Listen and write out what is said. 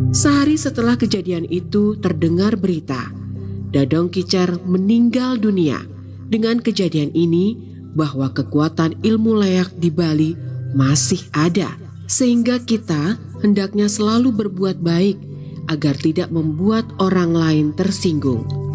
Sehari setelah kejadian itu terdengar berita, Dadong Kicer meninggal dunia. Dengan kejadian ini, bahwa kekuatan ilmu leak di Bali masih ada, sehingga kita hendaknya selalu berbuat baik agar tidak membuat orang lain tersinggung.